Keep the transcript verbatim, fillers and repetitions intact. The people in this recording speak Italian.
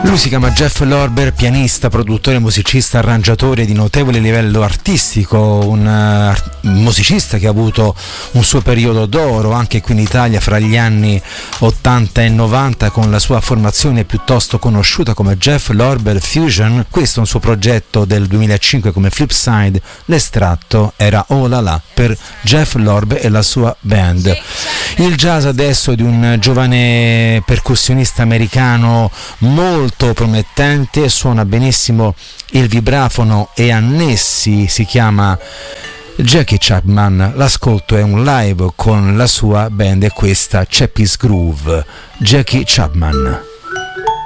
Lui si chiama Jeff Lorber, pianista, produttore, musicista, arrangiatore di notevole livello artistico, un uh, musicista che ha avuto un suo periodo d'oro anche qui in Italia fra gli anni ottanta e novanta con la sua formazione piuttosto conosciuta come Jeff Lorber Fusion. Questo è un suo progetto del duemilacinque come Flipside, l'estratto era Oh La La per Jeff Lorber e la sua band. Il jazz adesso di un giovane percussionista americano molto promettente, suona benissimo il vibrafono e annessi, si chiama Jackie Chapman. L'ascolto è un live con la sua band e questa Chappie's Groove. Jackie Chapman.